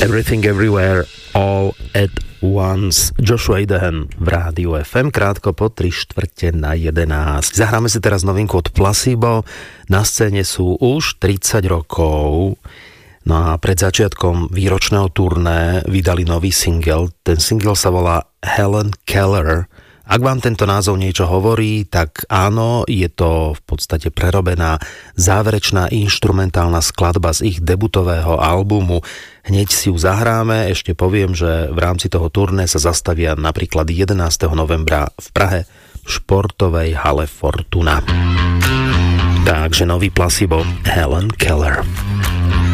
Everything Everywhere All at Once. Joshua Idehan v Rádiu FM, krátko po 11:03. Zahráme si teraz novinku od Placebo. Na scéne sú už 30 rokov. No a pred začiatkom výročného turné vydali nový single. Ten single sa volá Helen Keller. Ak vám tento názov niečo hovorí, tak áno, je to v podstate prerobená záverečná inštrumentálna skladba z ich debutového albumu. Hneď si ju zahráme, ešte poviem, že v rámci toho turné sa zastavia napríklad 11. novembra v Prahe v športovej hale Fortuna. Takže nový Placebo, Helen Keller.